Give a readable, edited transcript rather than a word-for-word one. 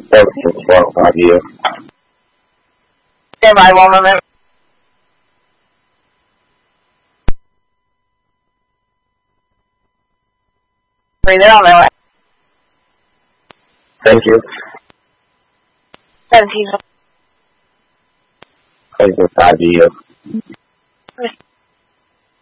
Celsius for 5 years. Stand by 1 moment. Breathe it on my way. Thank you. 17. Celsius 5 years.